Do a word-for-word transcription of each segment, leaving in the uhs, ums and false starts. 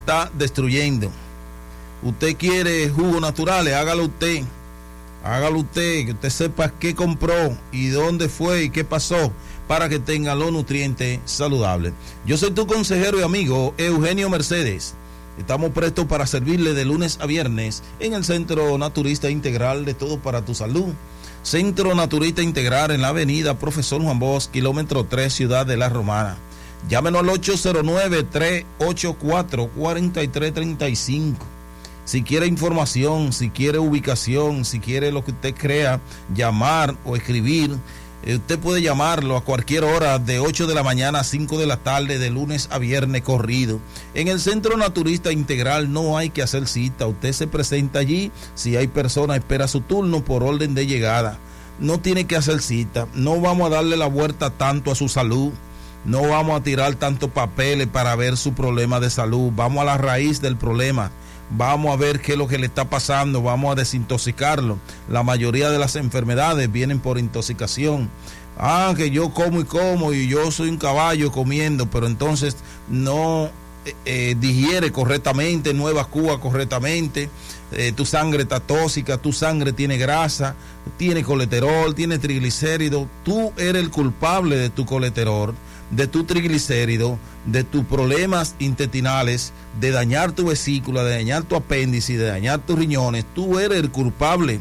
está destruyendo. Usted quiere jugos naturales, hágalo usted. Hágalo usted, que usted sepa qué compró y dónde fue y qué pasó para que tenga los nutrientes saludables. Yo soy tu consejero y amigo Eugenio Mercedes. Estamos prestos para servirle de lunes a viernes en el Centro Naturista Integral de Todo para tu Salud. Centro Naturista Integral en la avenida Profesor Juan Bosch, kilómetro tres, Ciudad de la Romana. Llámenos al ocho cero nueve, tres ocho cuatro, cuatro tres tres cinco. Si quiere información, si quiere ubicación, si quiere lo que usted crea, llamar o escribir, eh, usted puede llamarlo a cualquier hora de ocho de la mañana a cinco de la tarde, de lunes a viernes corrido. En el Centro Naturista Integral no hay que hacer cita, usted se presenta allí, si hay persona espera su turno por orden de llegada. No tiene que hacer cita, no vamos a darle la vuelta tanto a su salud, no vamos a tirar tantos papeles para ver su problema de salud, vamos a la raíz del problema. Vamos a ver qué es lo que le está pasando, vamos a desintoxicarlo. La mayoría de las enfermedades vienen por intoxicación. Ah, que yo como y como y yo soy un caballo comiendo, pero entonces no eh, digiere correctamente, no evacúa correctamente. Eh, tu sangre está tóxica, tu sangre tiene grasa, tiene colesterol, tiene triglicéridos. Tú eres el culpable de tu colesterol, de tu triglicérido, de tus problemas intestinales, de dañar tu vesícula, de dañar tu apéndice, de dañar tus riñones. Tú eres el culpable.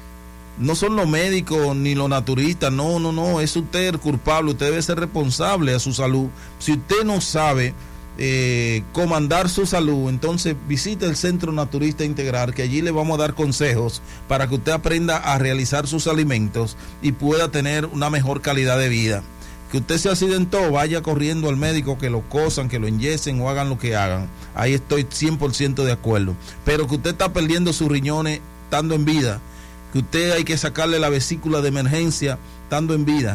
No son los médicos ni los naturistas, no, no, no, es usted el culpable. Usted debe ser responsable a su salud. Si usted no sabe eh, comandar su salud, entonces visite el Centro Naturista Integral, que allí le vamos a dar consejos para que usted aprenda a realizar sus alimentos y pueda tener una mejor calidad de vida. Que usted se accidentó, vaya corriendo al médico, que lo cosan, que lo inyecten o hagan lo que hagan. Ahí estoy cien por ciento de acuerdo. Pero que usted está perdiendo sus riñones estando en vida, que usted hay que sacarle la vesícula de emergencia estando en vida,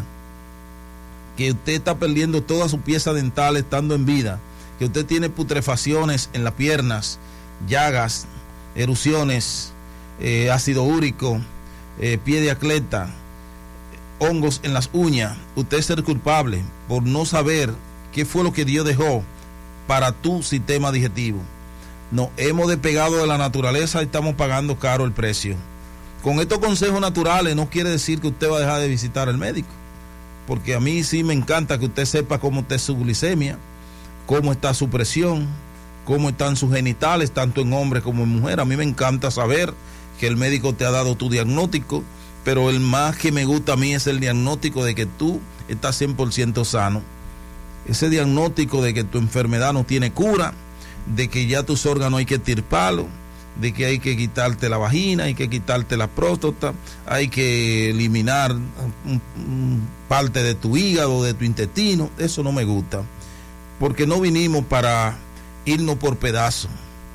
que usted está perdiendo toda su pieza dental estando en vida, que usted tiene putrefacciones en las piernas, llagas, erupciones, eh, ácido úrico, eh, pie de atleta, hongos en las uñas. Usted es el culpable por no saber qué fue lo que Dios dejó para tu sistema digestivo. Nos hemos despegado de la naturaleza y estamos pagando caro el precio. Con estos consejos naturales no quiere decir que usted va a dejar de visitar al médico, porque a mí sí me encanta que usted sepa cómo está su glicemia, cómo está su presión, cómo están sus genitales, tanto en hombre como en mujer. A mí me encanta saber que el médico te ha dado tu diagnóstico, pero el más que me gusta a mí es el diagnóstico de que tú estás cien por ciento sano. Ese diagnóstico de que tu enfermedad no tiene cura, de que ya tus órganos hay que estirparlos, de que hay que quitarte la vagina, hay que quitarte la próstata, hay que eliminar un, un parte de tu hígado, de tu intestino. Eso no me gusta, porque no vinimos para irnos por pedazos.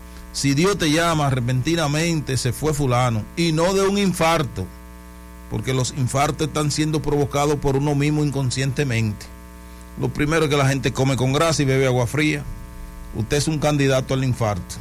Si Dios te llama repentinamente, se fue fulano, y no de un infarto, porque los infartos están siendo provocados por uno mismo inconscientemente. Lo primero es que la gente come con grasa y bebe agua fría. Usted es un candidato al infarto,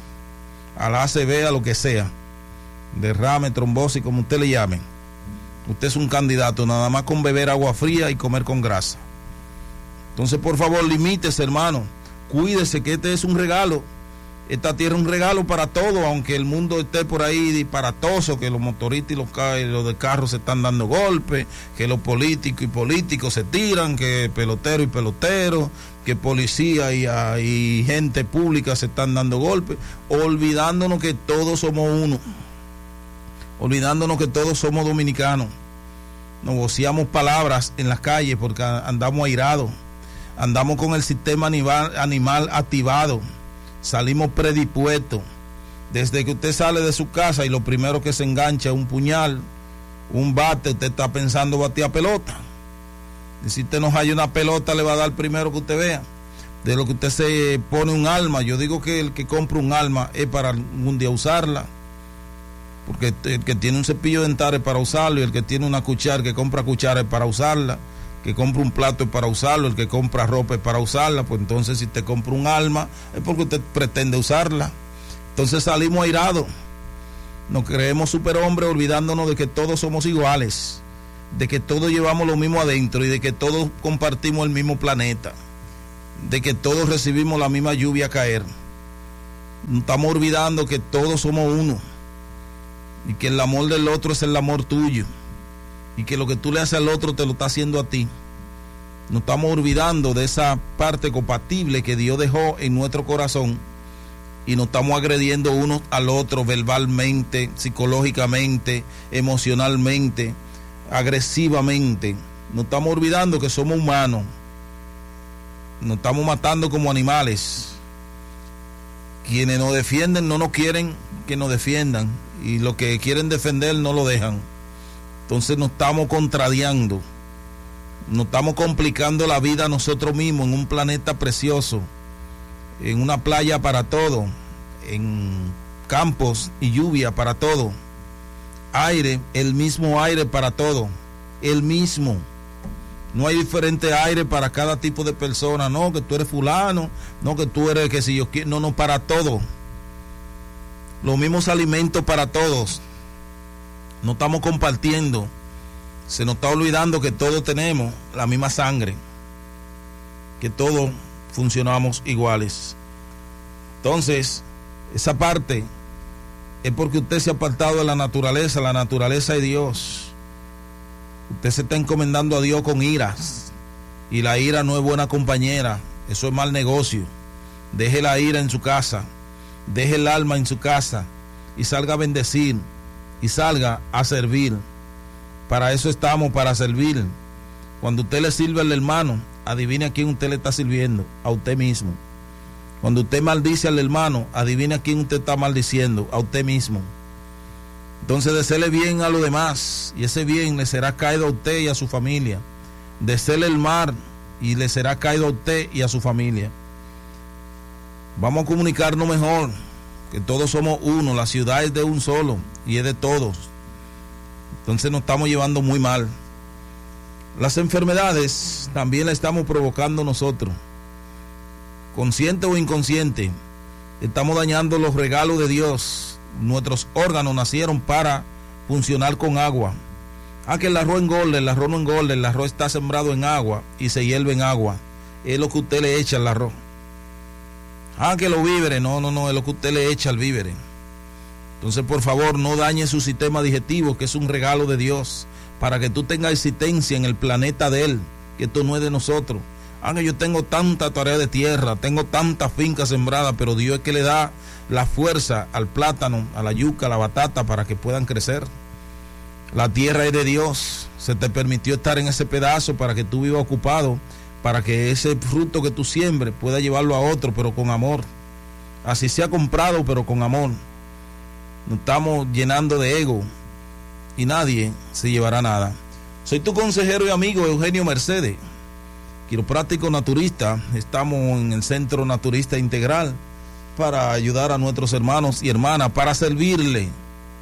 a la A C V, a lo que sea, derrame, trombosis, como usted le llame. Usted es un candidato nada más con beber agua fría y comer con grasa. Entonces, por favor, limítese, hermano. Cuídese, que este es un regalo. Esta tierra es un regalo para todos, aunque el mundo esté por ahí disparatoso, que los motoristas y los, los de carros se están dando golpes, que los políticos y políticos se tiran, que pelotero y pelotero, que policía y, y gente pública se están dando golpes, olvidándonos que todos somos uno, olvidándonos que todos somos dominicanos. Nos voceamos palabras en las calles porque andamos airados, andamos con el sistema animal, animal activado. Salimos predispuestos. Desde que usted sale de su casa y lo primero que se engancha es un puñal, un bate, usted está pensando batear pelota. Y si usted no halla una pelota, le va a dar primero que usted vea. De lo que usted se pone un arma, yo digo que el que compra un arma es para algún día usarla, porque el que tiene un cepillo dental es para usarlo, y el que tiene una cuchara, el que compra cuchara es para usarla, que compra un plato es para usarlo, el que compra ropa es para usarla. Pues entonces, si usted compra un arma es porque usted pretende usarla. Entonces salimos airados, nos creemos superhombres, olvidándonos de que todos somos iguales, de que todos llevamos lo mismo adentro y de que todos compartimos el mismo planeta, de que todos recibimos la misma lluvia a caer. No estamos olvidando que todos somos uno y que el amor del otro es el amor tuyo y que lo que tú le haces al otro te lo está haciendo a ti. No estamos olvidando de esa parte compatible que Dios dejó en nuestro corazón y nos estamos agrediendo uno al otro verbalmente, psicológicamente, emocionalmente, agresivamente. No estamos olvidando que somos humanos. Nos estamos matando como animales. Quienes nos defienden no nos quieren que nos defiendan y los que quieren defender no lo dejan. Entonces nos estamos contrariando. Nos estamos complicando la vida a nosotros mismos en un planeta precioso, en una playa para todo, en campos y lluvia para todo, aire, el mismo aire para todo, el mismo. No hay diferente aire para cada tipo de persona, no que tú eres fulano, no que tú eres que si yo quiero, no, no, para todo. Los mismos alimentos para todos. No estamos compartiendo. Se nos está olvidando que todos tenemos la misma sangre, que todos funcionamos iguales. Entonces, esa parte es porque usted se ha apartado de la naturaleza, la naturaleza de Dios. Usted se está encomendando a Dios con iras, y la ira no es buena compañera, eso es mal negocio. Deje la ira en su casa, deje el alma en su casa y salga a bendecir y salga a servir. Para eso estamos, para servir. Cuando usted le sirve al hermano, adivine a quién usted le está sirviendo, a usted mismo. Cuando usted maldice al hermano, adivine a quién usted está maldiciendo, a usted mismo. Entonces, deséle bien a los demás, y ese bien le será caído a usted y a su familia. Deséle el mal, y le será caído a usted y a su familia. Vamos a comunicarnos mejor, que todos somos uno, la ciudad es de un solo, y es de todos. Entonces nos estamos llevando muy mal. Las enfermedades también las estamos provocando nosotros. Consciente o inconsciente, estamos dañando los regalos de Dios. Nuestros órganos nacieron para funcionar con agua. Ah, que el arroz engorda, el arroz no engorda, el arroz está sembrado en agua y se hierve en agua. Es lo que usted le echa al arroz. Ah, que los víveres, no, no, no, es lo que usted le echa al vívere. Entonces, por favor, no dañe su sistema digestivo, que es un regalo de Dios, para que tú tengas existencia en el planeta de Él, que esto no es de nosotros. Aunque yo tengo tanta tarea de tierra, tengo tantas fincas sembradas, pero Dios es que le da la fuerza al plátano, a la yuca, a la batata, para que puedan crecer. La tierra es de Dios, se te permitió estar en ese pedazo para que tú vivas ocupado, para que ese fruto que tú siembres pueda llevarlo a otro, pero con amor. Así sea comprado, pero con amor. Nos estamos llenando de ego y nadie se llevará nada. Soy tu consejero y amigo Eugenio Mercedes, quiropráctico naturista. Estamos en el Centro Naturista Integral para ayudar a nuestros hermanos y hermanas, para servirle,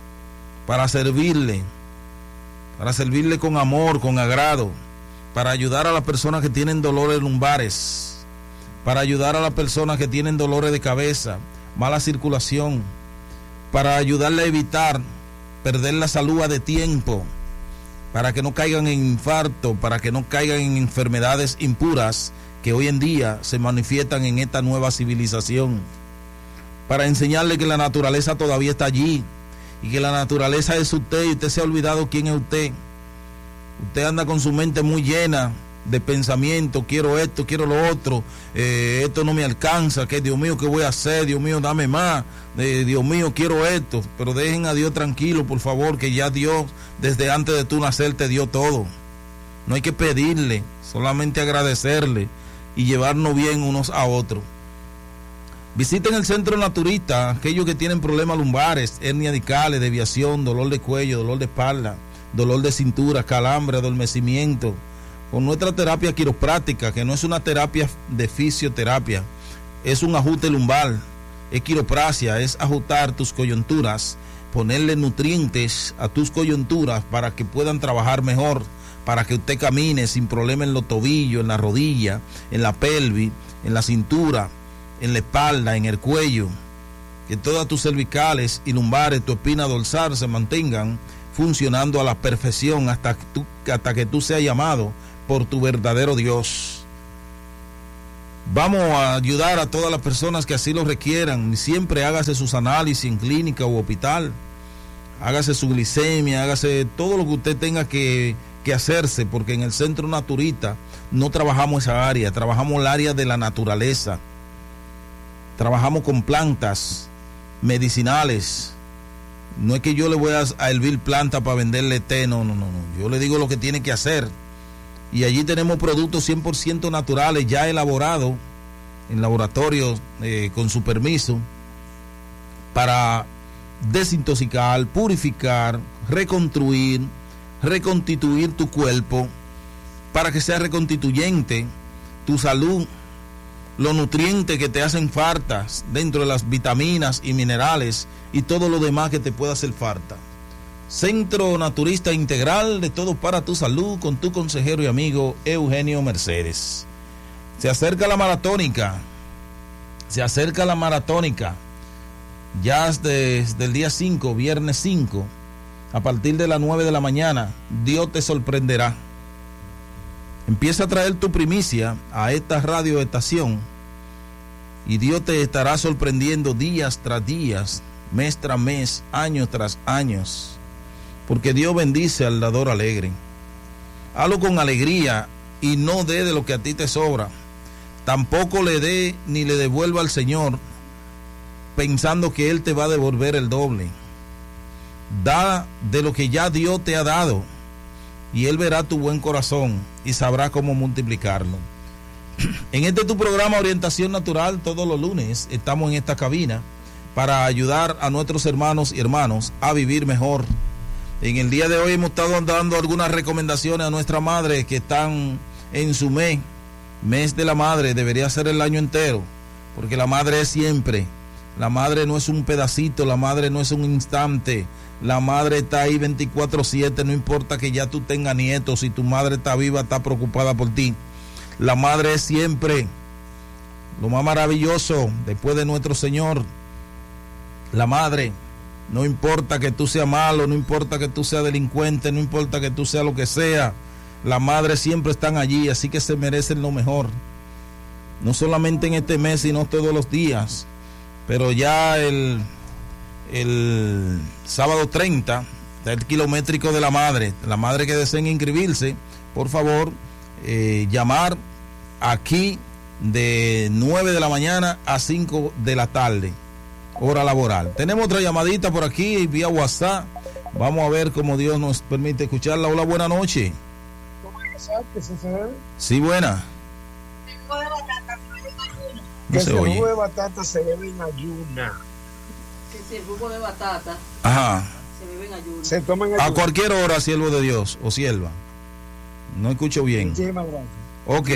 para servirle, para servirle con amor, con agrado, para ayudar a las personas que tienen dolores lumbares, para ayudar a las personas que tienen dolores de cabeza, mala circulación, para ayudarle a evitar perder la salud a de tiempo, para que no caigan en infarto, para que no caigan en enfermedades impuras que hoy en día se manifiestan en esta nueva civilización, para enseñarle que la naturaleza todavía está allí y que la naturaleza es usted y usted se ha olvidado quién es usted. Usted anda con su mente muy llena de pensamiento, quiero esto, quiero lo otro, eh, esto no me alcanza, que Dios mío, ¿qué voy a hacer? Dios mío, dame más, eh, Dios mío, quiero esto. Pero dejen a Dios tranquilo, por favor, que ya Dios desde antes de tú nacer te dio todo. No hay que pedirle, solamente agradecerle y llevarnos bien unos a otros. Visiten el Centro Naturista, aquellos que tienen problemas lumbares, hernia discales, desviación, dolor de cuello, dolor de espalda, dolor de cintura, calambre, adormecimiento, con nuestra terapia quiropráctica, que no es una terapia de fisioterapia, es un ajuste lumbar, es quiropraxia, es ajustar tus coyunturas, ponerle nutrientes a tus coyunturas para que puedan trabajar mejor, para que usted camine sin problema en los tobillos, en la rodilla, en la pelvis, en la cintura, en la espalda, en el cuello, que todas tus cervicales y lumbares, tu espina dorsal se mantengan funcionando a la perfección hasta que tú, hasta que tú seas llamado por tu verdadero Dios. Vamos a ayudar a todas las personas que así lo requieran. Siempre hágase sus análisis en clínica u hospital. Hágase su glicemia, hágase todo lo que usted tenga que, que hacerse, porque en el Centro Naturita no trabajamos esa área, trabajamos el área de la naturaleza. Trabajamos con plantas medicinales. No es que yo le voy a, a hervir planta para venderle té, no, no, no, no. Yo le digo lo que tiene que hacer. Y allí tenemos productos cien por ciento naturales, ya elaborados en laboratorios eh, con su permiso, para desintoxicar, purificar, reconstruir, reconstituir tu cuerpo, para que sea reconstituyente tu salud, los nutrientes que te hacen faltas dentro de las vitaminas y minerales y todo lo demás que te pueda hacer falta. Centro Naturista Integral, de todo para tu salud, con tu consejero y amigo Eugenio Mercedes. Se acerca la maratónica, se acerca la maratónica, ya desde el día cinco, viernes cinco, a partir de las nueve de la mañana, Dios te sorprenderá. Empieza a traer tu primicia a esta radioestación y Dios te estará sorprendiendo días tras días, mes tras mes, años tras años. Porque Dios bendice al dador alegre. Hazlo con alegría y no dé de lo que a ti te sobra. Tampoco le dé ni le devuelva al Señor pensando que Él te va a devolver el doble. Da de lo que ya Dios te ha dado y Él verá tu buen corazón y sabrá cómo multiplicarlo. En este tu programa Orientación Natural, todos los lunes estamos en esta cabina para ayudar a nuestros hermanos y hermanas a vivir mejor. En el día de hoy hemos estado dando algunas recomendaciones a nuestras madres que están en su mes, mes de la madre. Debería ser el año entero, porque la madre es siempre. La madre no es un pedacito, la madre no es un instante. La madre está ahí veinticuatro siete, no importa que ya tú tengas nietos, si tu madre está viva, está preocupada por ti. La madre es siempre lo más maravilloso después de nuestro Señor. La madre. No importa que tú seas malo, no importa que tú seas delincuente, no importa que tú seas lo que sea, las madres siempre están allí, así que se merecen lo mejor. No solamente en este mes, sino todos los días. Pero ya el, el sábado treinta, está el kilométrico de la madre. La madre que deseen inscribirse, por favor, eh, llamar aquí de nueve de la mañana a cinco de la tarde. Hora laboral. Tenemos otra llamadita por aquí vía WhatsApp. Vamos a ver cómo Dios nos permite escucharla. Hola, buena noche. Sí, buena. No se oye. El jugo de batata se bebe en ayuna. Sí, sí, el jugo de batata. Ajá. Se bebe en ayuna. Se toma en ayuna. A cualquier hora, siervo de Dios o sierva. No escucho bien. Ok.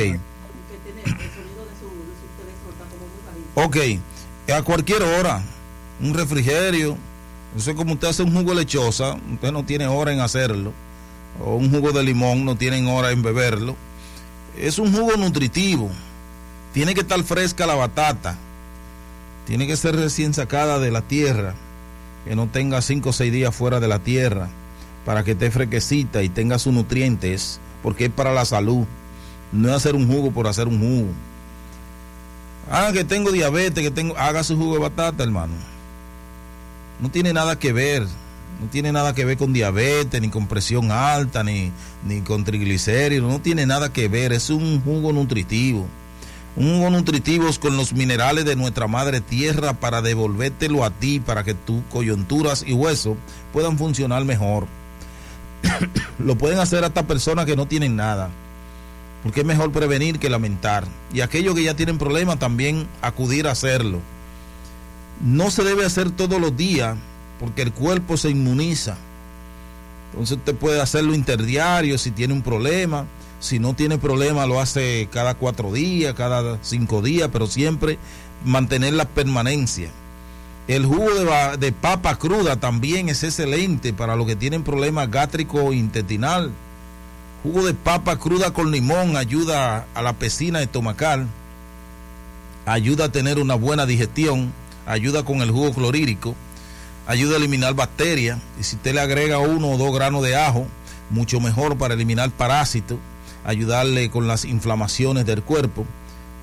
Ok. A cualquier hora, un refrigerio, eso es como usted hace un jugo de lechosa, usted no tiene hora en hacerlo, o un jugo de limón, no tienen hora en beberlo. Es un jugo nutritivo, tiene que estar fresca la batata, tiene que ser recién sacada de la tierra, que no tenga cinco o seis días fuera de la tierra, para que esté fresquecita y tenga sus nutrientes, porque es para la salud, no es hacer un jugo por hacer un jugo. Ah, que tengo diabetes, que tengo, haga su jugo de batata, hermano. No tiene nada que ver, no tiene nada que ver con diabetes, ni con presión alta, ni, ni con triglicéridos, no tiene nada que ver, es un jugo nutritivo. Un jugo nutritivo con los minerales de nuestra madre tierra para devolvértelo a ti, para que tus coyunturas y huesos puedan funcionar mejor. Lo pueden hacer hasta personas que no tienen nada. Porque es mejor prevenir que lamentar. Y aquellos que ya tienen problemas también acudir a hacerlo. No se debe hacer todos los días porque el cuerpo se inmuniza. Entonces usted puede hacerlo interdiario si tiene un problema. Si no tiene problema lo hace cada cuatro días, cada cinco días, pero siempre mantener la permanencia. El jugo de, de papa cruda también es excelente para los que tienen problemas gástrico intestinal. Jugo de papa cruda con limón ayuda a la pecina estomacal, ayuda a tener una buena digestión, ayuda con el jugo clorhídrico, ayuda a eliminar bacterias, y si usted le agrega uno o dos granos de ajo, mucho mejor para eliminar parásitos, ayudarle con las inflamaciones del cuerpo.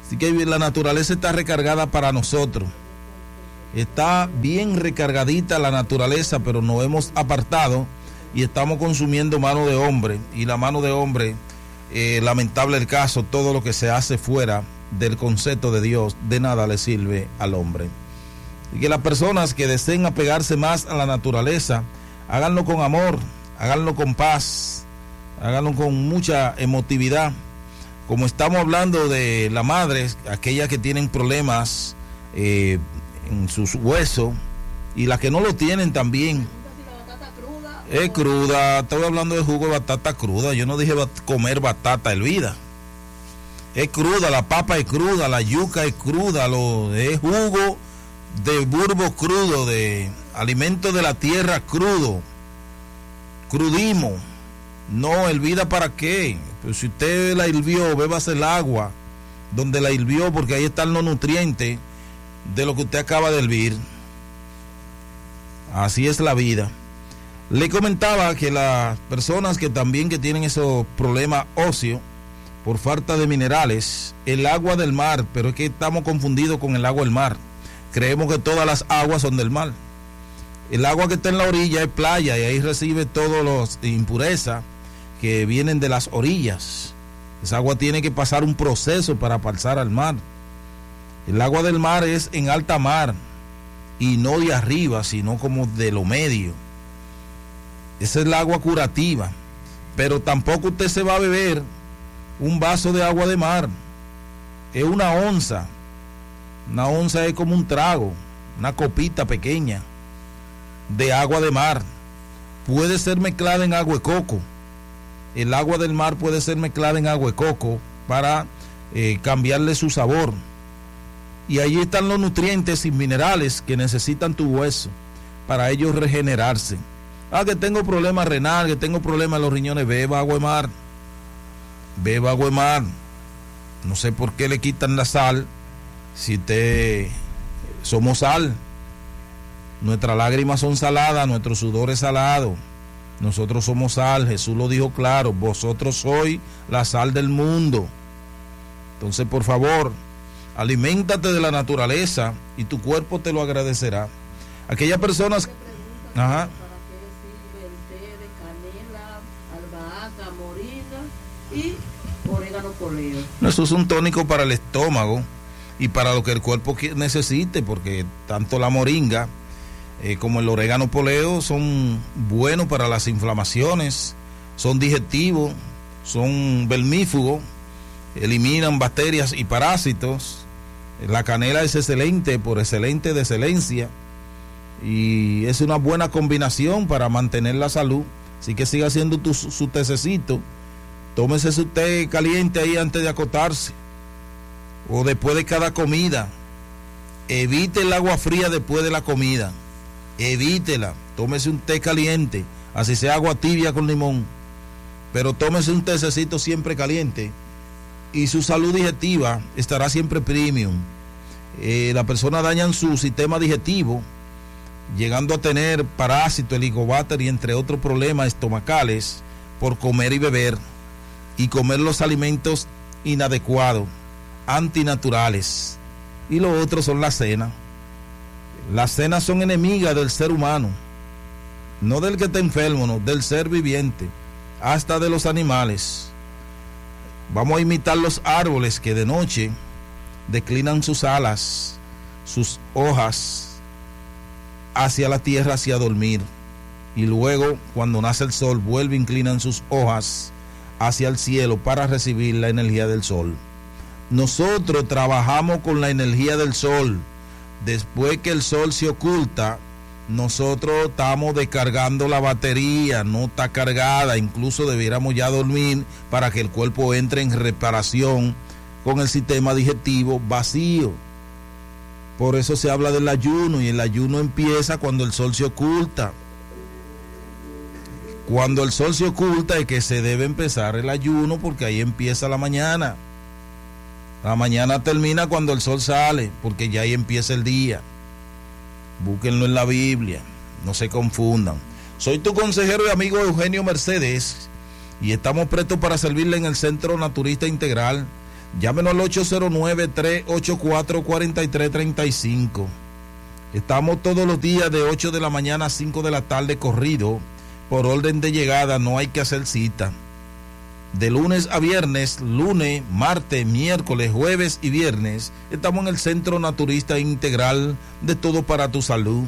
Así que la naturaleza está recargada para nosotros. Está bien recargadita la naturaleza, pero nos hemos apartado y estamos consumiendo mano de hombre. Y la mano de hombre, eh, lamentable el caso, todo lo que se hace fuera del concepto de Dios, de nada le sirve al hombre. Y que las personas que deseen apegarse más a la naturaleza, háganlo con amor, háganlo con paz, háganlo con mucha emotividad. Como estamos hablando de las madres, aquellas que tienen problemas eh, en sus huesos, y las que no lo tienen también. Es cruda, estoy hablando de jugo de batata cruda, yo no dije bat- comer batata hervida. Es cruda, la papa es cruda, la yuca es cruda, lo, es jugo de bulbo crudo, de alimento de la tierra crudo, crudimo. No, hervida para qué. Pues si usted la hirvió, bébase el agua donde la hirvió, porque ahí están los nutrientes de lo que usted acaba de hervir. Así es la vida. Le comentaba que las personas que también que tienen esos problemas óseos por falta de minerales, el agua del mar, pero es que estamos confundidos con el agua del mar. Creemos que todas las aguas son del mar. El agua que está en la orilla es playa y ahí recibe todas las impurezas que vienen de las orillas. Esa agua tiene que pasar un proceso para pasar al mar. El agua del mar es en alta mar y no de arriba, sino como de lo medio. Esa es el agua curativa. Pero tampoco usted se va a beber un vaso de agua de mar. Es una onza. Una onza es como un trago, una copita pequeña de agua de mar. Puede ser mezclada en agua de coco. El agua del mar puede ser mezclada en agua de coco para eh, cambiarle su sabor. Y allí están los nutrientes y minerales que necesitan tu hueso para ellos regenerarse. Ah, que tengo problemas renal, que tengo problemas en los riñones, beba agua de mar. Beba agua de mar. No sé por qué le quitan la sal. Si te somos sal, nuestras lágrimas son saladas, nuestro sudor es salado, nosotros somos sal. Jesús lo dijo claro: vosotros sois la sal del mundo. Entonces, por favor, aliméntate de la naturaleza y tu cuerpo te lo agradecerá. Aquellas personas, ajá, y orégano poleo. Eso es un tónico para el estómago y para lo que el cuerpo necesite, porque tanto la moringa eh, como el orégano poleo son buenos para las inflamaciones, son digestivos, son vermífugos, eliminan bacterias y parásitos. La canela es excelente, por excelente de excelencia, y es una buena combinación para mantener la salud. Así que siga haciendo tu, su tececito. Tómese su té caliente ahí antes de acostarse o después de cada comida. Evite el agua fría después de la comida. Evítela. Tómese un té caliente, así sea agua tibia con limón, pero tómese un tececito siempre caliente y su salud digestiva estará siempre premium. Eh, la persona daña su sistema digestivo, llegando a tener parásitos, helicobacter y entre otros problemas estomacales por comer y beber y comer los alimentos inadecuados, antinaturales. Y lo otro son las cenas. Las cenas son enemigas del ser humano, no del que está enfermo, no, del ser viviente, hasta de los animales. Vamos a imitar los árboles que de noche declinan sus alas, sus hojas hacia la tierra, hacia dormir, y luego cuando nace el sol vuelve e inclinan sus hojas hacia el cielo para recibir la energía del sol. Nosotros trabajamos con la energía del sol. Después que el sol se oculta, nosotros estamos descargando la batería, no está cargada, incluso debiéramos ya dormir para que el cuerpo entre en reparación con el sistema digestivo vacío. Por eso se habla del ayuno, y el ayuno empieza cuando el sol se oculta. Cuando el sol se oculta es que se debe empezar el ayuno, porque ahí empieza la mañana. La mañana termina cuando el sol sale, porque ya ahí empieza el día. Búsquenlo en la Biblia, no se confundan. Soy tu consejero y amigo Eugenio Mercedes, y estamos prestos para servirle en el Centro Naturista Integral. Llámenos al ocho cero nueve, tres ocho cuatro, cuatro tres tres cinco. Estamos todos los días de ocho de la mañana a cinco de la tarde corrido. Por orden de llegada, no hay que hacer cita. De lunes a viernes, lunes, martes, miércoles, jueves y viernes, estamos en el Centro Naturista Integral de Todo para tu Salud.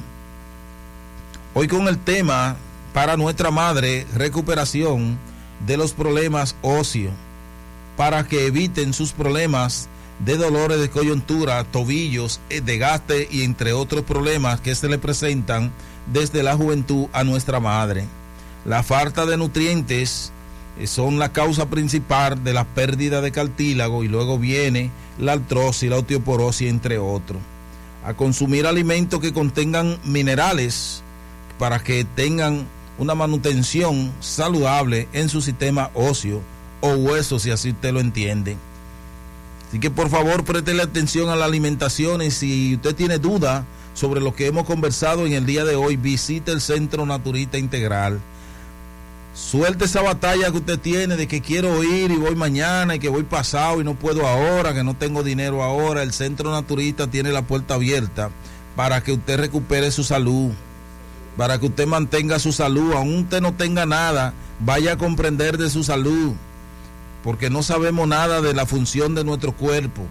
Hoy con el tema para nuestra madre, recuperación de los problemas óseos, para que eviten sus problemas de dolores de coyuntura, tobillos, desgaste y entre otros problemas que se le presentan desde la juventud a nuestra madre. La falta de nutrientes son la causa principal de la pérdida de cartílago y luego viene la artrosis, la osteoporosis, entre otros. A consumir alimentos que contengan minerales para que tengan una manutención saludable en su sistema óseo o huesos, si así usted lo entiende. Así que por favor préstele atención a la alimentación, y si usted tiene duda sobre lo que hemos conversado en el día de hoy, visite el Centro Naturista Integral. Suelte esa batalla que usted tiene de que quiero ir y voy mañana y que voy pasado y no puedo ahora, que no tengo dinero ahora. El Centro Naturista tiene la puerta abierta para que usted recupere su salud, para que usted mantenga su salud, aún usted no tenga nada, vaya a comprender de su salud, porque no sabemos nada de la función de nuestro cuerpo.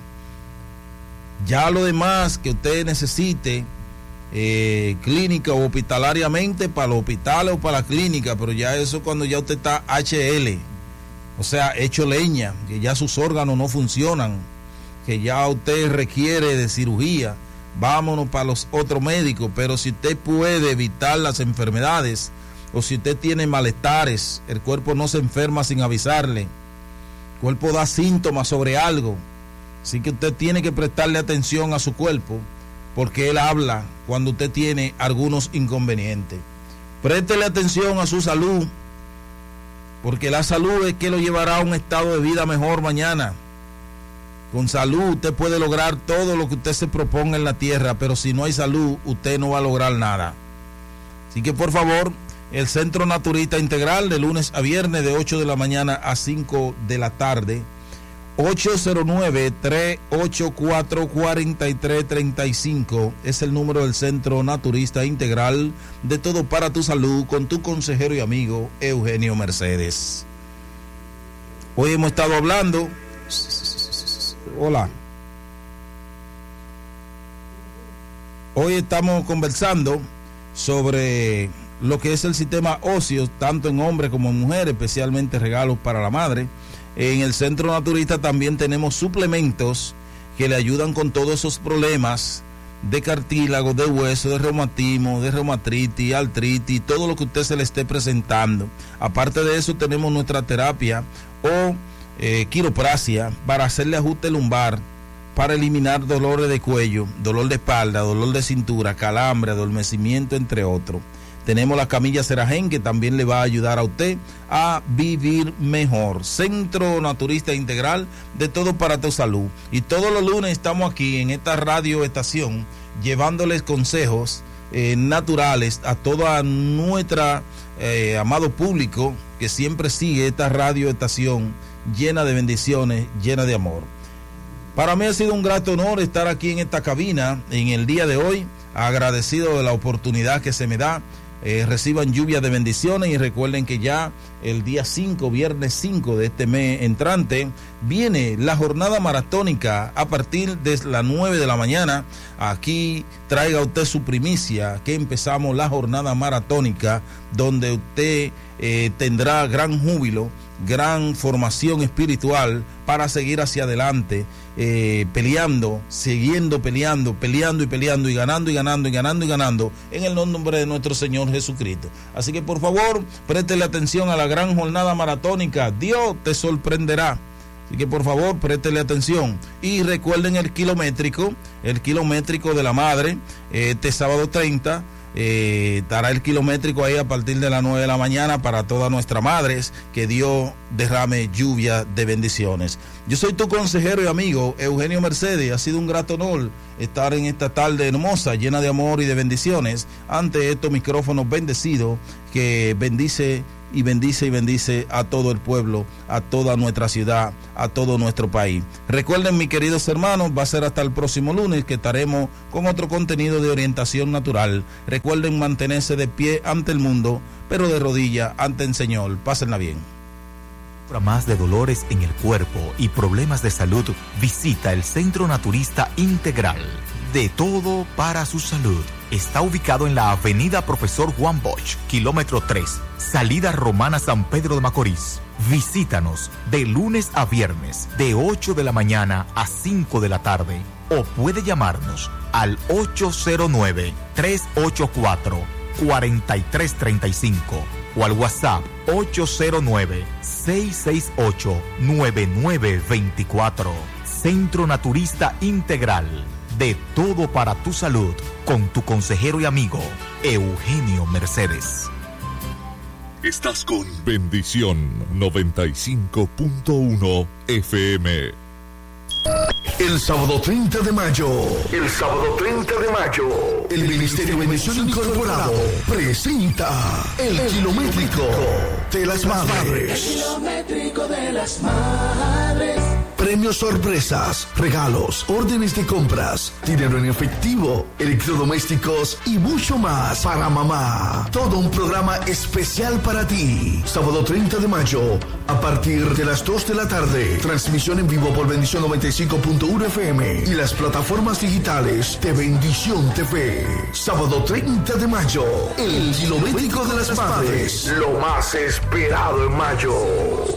Ya lo demás que usted necesite, eh, clínica o hospitalariamente, para los hospitales o para la clínica, pero ya eso cuando ya usted está H L, o sea, hecho leña, que ya sus órganos no funcionan, que ya usted requiere de cirugía, vámonos para los otros médicos. Pero si usted puede evitar las enfermedades, o si usted tiene malestares, el cuerpo no se enferma sin avisarle, el cuerpo da síntomas sobre algo, así que usted tiene que prestarle atención a su cuerpo, porque él habla cuando usted tiene algunos inconvenientes. Préstele atención a su salud, porque la salud es que lo llevará a un estado de vida mejor mañana. Con salud usted puede lograr todo lo que usted se proponga en la tierra, pero si no hay salud, usted no va a lograr nada. Así que por favor, el Centro Naturista Integral, de lunes a viernes, de ocho de la mañana a cinco de la tarde. ocho cero nueve, tres ocho cuatro, cuatro tres tres cinco es el número del Centro Naturista Integral de Todo para tu Salud, con tu consejero y amigo Eugenio Mercedes. Hoy hemos estado hablando... Hola. Hoy estamos conversando sobre lo que es el sistema óseo, tanto en hombres como en mujeres, especialmente regalos para la madre. En el Centro Naturista también tenemos suplementos que le ayudan con todos esos problemas de cartílago, de hueso, de reumatismo, de reumatritis, artritis, todo lo que usted se le esté presentando. Aparte de eso, tenemos nuestra terapia o eh, quiropraxia para hacerle ajuste lumbar, para eliminar dolores de cuello, dolor de espalda, dolor de cintura, calambre, adormecimiento, entre otros. Tenemos la camilla Seragen, que también le va a ayudar a usted a vivir mejor. Centro Naturista Integral de Todo para tu Salud. Y todos los lunes estamos aquí en esta radio estación llevándoles consejos eh, naturales a toda nuestra eh, amado público que siempre sigue esta radio estación llena de bendiciones, llena de amor. Para mí ha sido un grato honor estar aquí en esta cabina en el día de hoy, agradecido de la oportunidad que se me da. Eh, reciban lluvia de bendiciones y recuerden que ya el día cinco, viernes cinco de este mes entrante, viene la jornada maratónica a partir de las nueve de la mañana. Aquí traiga usted su primicia, que empezamos la jornada maratónica, donde usted eh, tendrá gran júbilo, gran formación espiritual para seguir hacia adelante, eh, peleando, siguiendo peleando, peleando y peleando y ganando y ganando y ganando y ganando en el nombre de nuestro Señor Jesucristo. Así que por favor, préstele atención a la gran jornada maratónica. Dios te sorprenderá. Así que por favor, préstele atención. Y recuerden el kilométrico, el kilométrico de la madre, este sábado treinta. Eh, estará el kilométrico ahí a partir de las nueve de la mañana para todas nuestras madres. Que Dios derrame lluvia de bendiciones. Yo soy tu consejero y amigo Eugenio Mercedes. Ha sido un grato honor estar en esta tarde hermosa, llena de amor y de bendiciones, ante estos micrófonos bendecidos que bendice y bendice y bendice a todo el pueblo, a toda nuestra ciudad, a todo nuestro país. Recuerden, mis queridos hermanos, va a ser hasta el próximo lunes que estaremos con otro contenido de orientación natural. Recuerden mantenerse de pie ante el mundo, pero de rodilla ante el Señor. Pásenla bien. Para más de dolores en el cuerpo y problemas de salud, visita el Centro Naturista Integral. De todo para su salud. Está ubicado en la avenida Profesor Juan Bosch, kilómetro tres, salida Romana San Pedro de Macorís. Visítanos de lunes a viernes, de ocho de la mañana a cinco de la tarde. O puede llamarnos al ocho cero nueve, tres ocho cuatro, cuatro tres tres cinco o al WhatsApp ocho cero nueve, seis seis ocho, nueve nueve dos cuatro. Centro Naturista Integral. De todo para tu salud, con tu consejero y amigo, Eugenio Mercedes. Estás con Bendición noventa y cinco punto uno F M. El sábado treinta de mayo, el sábado treinta de mayo, el Ministerio de Bendición Incorporado presenta el Kilométrico de las Madres. El Kilométrico de las Madres. Premios, sorpresas, regalos, órdenes de compras, dinero en efectivo, electrodomésticos y mucho más para mamá. Todo un programa especial para ti. Sábado treinta de mayo, a partir de las dos de la tarde. Transmisión en vivo por Bendición noventa y cinco punto uno F M y las plataformas digitales de Bendición T V. Sábado treinta de mayo, el Kilométrico de las Madres. Lo más esperado en mayo.